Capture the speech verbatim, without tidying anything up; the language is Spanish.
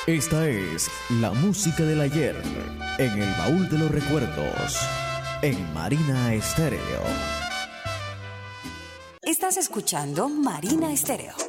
Esta es la música del ayer en el baúl de los recuerdos en Marina Estéreo. Estás escuchando Marina Estéreo.